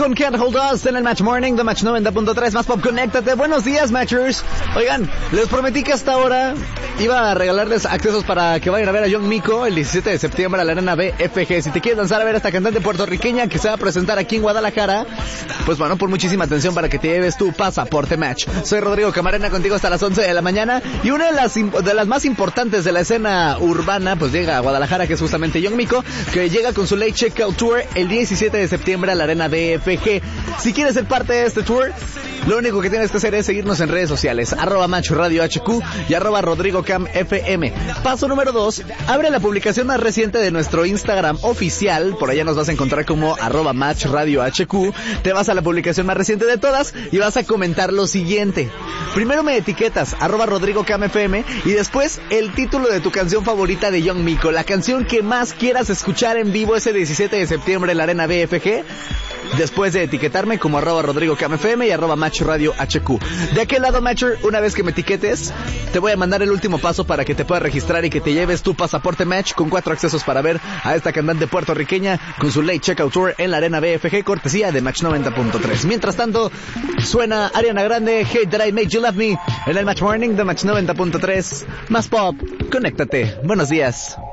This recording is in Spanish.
con Can't Hold Us en el Match Morning de Match 90.3 más pop. Conéctate. Buenos días, Matchers. Oigan, les prometí que hasta ahora iba a regalarles accesos para que vayan a ver a Young Miko el 17 de septiembre a la Arena BFG. Si te quieres lanzar a ver a esta cantante puertorriqueña que se va a presentar aquí en Guadalajara, pues bueno, pon muchísima atención para que te lleves tu pasaporte Match. Soy Rodrigo Camarena, contigo hasta las 11 de la mañana, y una de las más importantes de la escena urbana pues llega a Guadalajara, que es justamente Young Miko, que llega con su Late Checkout Tour el 17 de septiembre a la Arena BFG. Si quieres ser parte de este tour, lo único que tienes que hacer es seguirnos en redes sociales, @MatchRadioHQ y @RodrigoCamFM. Paso número 2, abre la publicación más reciente de nuestro Instagram oficial, por allá nos vas a encontrar como @MatchRadioHQ. Te vas a la publicación más reciente de todas y vas a comentar lo siguiente. Primero me etiquetas, @RodrigoCamFM, y después el título de tu canción favorita de Young Miko, la canción que más quieras escuchar en vivo ese 17 de septiembre en la Arena BFG. Después de etiquetarme como @RodrigoCamFM y @MatchRadioHQ. De aquel lado, Matcher, una vez que me etiquetes, te voy a mandar el último paso para que te puedas registrar y que te lleves tu pasaporte Match con 4 accesos para ver a esta cantante puertorriqueña con su Late Checkout Tour en la Arena BFG, cortesía de Match 90.3. Mientras tanto, suena Ariana Grande, Hate That I Made You Love Me, en el Match Morning de Match 90.3. Más pop, conéctate. Buenos días.